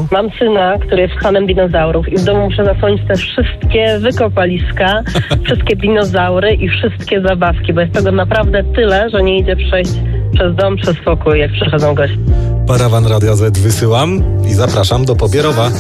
domu? Mam syna, który jest fanem dinozaurów i w domu muszę zasłonić te wszystkie wykopaliska, wszystkie dinozaury i wszystkie zabawki, bo jest tego naprawdę tyle, że nie idzie przejść przez dom, przez pokój, jak przychodzą goście. Parawan Radia Z wysyłam i zapraszam do Pobierowa.